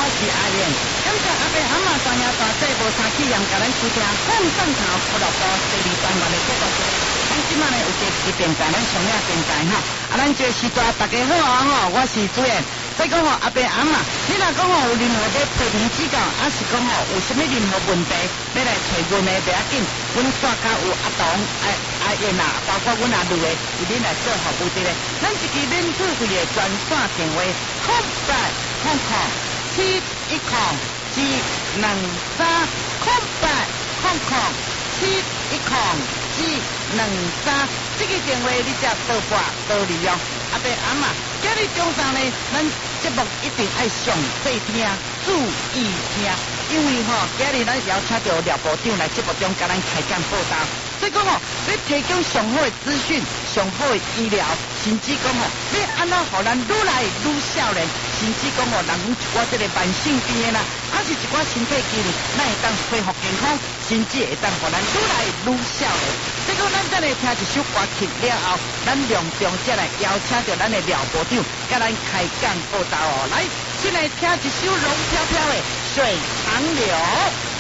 是阿燕，感谢阿伯阿嬷大爷大姐无差气让甲咱收听放上头俱乐部第二单元的节目。咱今晚呢有这个电台，咱上影电台哈。咱这个时段大家好啊我是主任。再讲阿伯阿嬷，你若讲有任何的批评指教，还是讲有什么任何问题，要来找阮的不要紧，阮大家有阿童阿燕啊，包括阮阿女的，为恁来做服务的咧。咱一支免付费的专线电话，0800-710-710-710-713，这个电话你才拨拨多利用。阿伯阿嬷，今日中昼呢，咱节目一定爱上细听，注意听，因为今日咱邀请到廖部长来节目中甲咱开讲报道。所以讲要提供上好的资讯、上好的医疗，甚至讲要安怎互咱愈来愈少年，甚至讲人我这个慢性病的啦，还是一寡身体机能，咱会当恢复健康，甚至会当互咱愈来愈少年。所以讲，咱再来听一首歌曲了后，咱隆重再来邀请到咱的廖部长，甲咱开讲报道来，先来听一首龙飘飘的《水长流》。